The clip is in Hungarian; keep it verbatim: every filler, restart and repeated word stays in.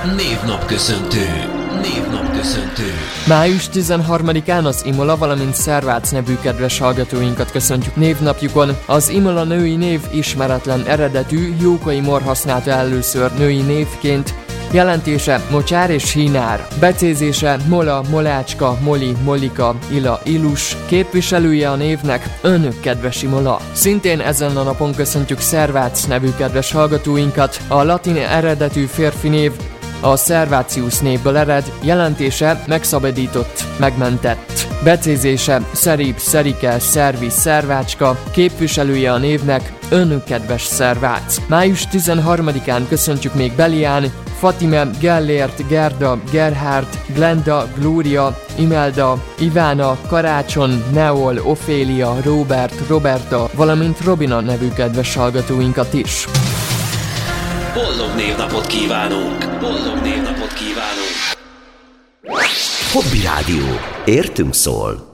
Névnap köszöntő. Névnap köszöntő. május tizenharmadikán az Imola, valamint Szervác nevű kedves hallgatóinkat köszöntjük névnapjukon. Az Imola női név ismeretlen eredetű, Jókai Mor használta először női névként. Jelentése mocsár és hínár. Becézése mola, molácska, moli, molika, ila, ilus. Képviselője a névnek Önök kedves Imola. Szintén ezen a napon köszöntjük Szervác nevű kedves hallgatóinkat. A latin eredetű férfi név a Servatius névből ered, jelentése megszabadított, megmentett. Becézése szerib, szerike, szervi, szervácska. Képviselője a névnek Önök kedves Szervác. május tizenharmadikán köszöntjük még Belián, Fatime, Gellért, Gerda, Gerhard, Glenda, Glória, Imelda, Ivána, Karácson, Neol, Ofélia, Robert, Roberta, valamint Robina nevű kedves hallgatóinkat is. Boldog névnapot kívánunk! Boldog névnapot kívánunk! Hobby Rádió. Értünk szól.